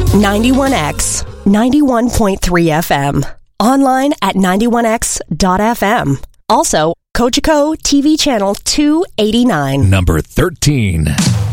91X, 91.3 FM. Online at 91X.FM. Also, Cogeco TV channel 289. Number 13.